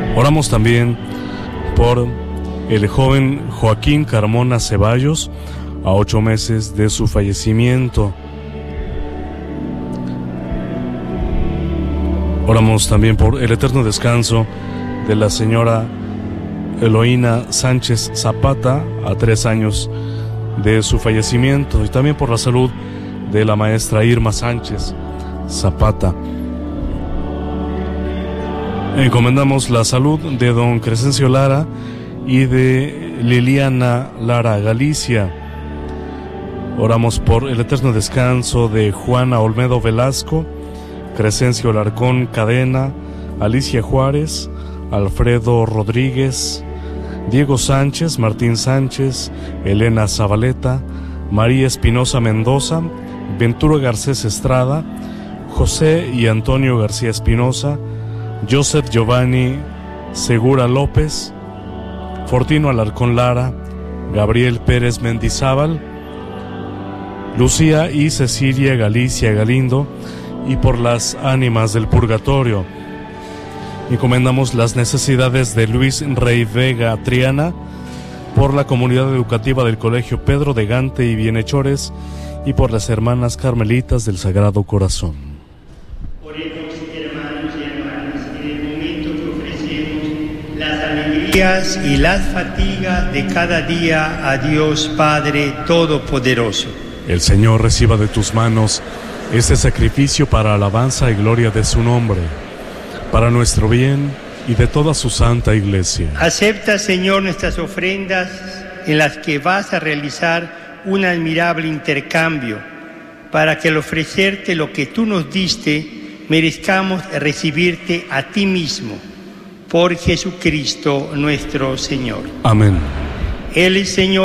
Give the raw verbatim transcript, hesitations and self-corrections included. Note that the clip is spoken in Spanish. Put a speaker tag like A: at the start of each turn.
A: Oramos también por el joven Joaquín Carmona Ceballos, a ocho meses de su fallecimiento. Oramos también por el eterno descanso de la señora Eloína Sánchez Zapata, a tres años de su fallecimiento, y también por la salud de la maestra Irma Sánchez Zapata. Encomendamos la salud de don Crescencio Lara y de Liliana Lara Galicia. Oramos por el eterno descanso de Juana Olmedo Velasco, Crescencio Larcón Cadena, Alicia Juárez, Alfredo Rodríguez, Diego Sánchez, Martín Sánchez, Elena Zabaleta, María Espinosa Mendoza, Ventura Garcés Estrada, José y Antonio García Espinosa, Joseph Giovanni Segura López, Fortino Alarcón Lara, Gabriel Pérez Mendizábal, Lucía y Cecilia Galicia Galindo, y por las ánimas del purgatorio. Encomendamos las necesidades de Luis Rey Vega Triana, por la comunidad educativa del Colegio Pedro de Gante y Bienhechores, y por las hermanas carmelitas del Sagrado Corazón.
B: Oremos, hermanos y hermanas, en el momento que ofrecemos las alegrías y las fatigas de cada día a Dios Padre Todopoderoso.
A: El Señor reciba de tus manos este sacrificio para alabanza y gloria de su nombre, para nuestro bien y de toda su santa Iglesia.
B: Acepta, Señor, nuestras ofrendas en las que vas a realizar un admirable intercambio, para que al ofrecerte lo que tú nos diste, merezcamos recibirte a ti mismo, por Jesucristo nuestro Señor.
A: Amén.
B: El Señor